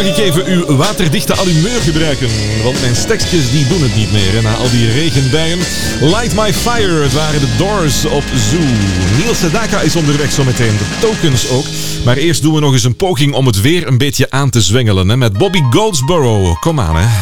ik even uw waterdichte allumeur gebruiken. Want mijn stekstjes die doen het niet meer hè, na al die regenbuien. Light My Fire, het waren de Doors op Zoo. Neil Sedaka is onderweg zometeen, de Tokens ook. Maar eerst doen we nog eens een poging om het weer een beetje aan te zwengelen. Hè, met Bobby Goldsboro. Kom aan hè.